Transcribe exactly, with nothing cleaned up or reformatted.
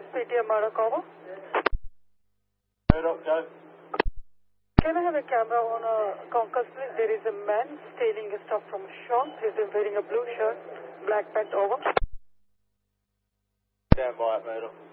P T M Murdoch, over. Murdoch, go. Can I have a camera on a Concourse, please? There is a man stealing stuff from a shop. He's wearing a blue shirt, black pant, over. Stand by it, Murdoch.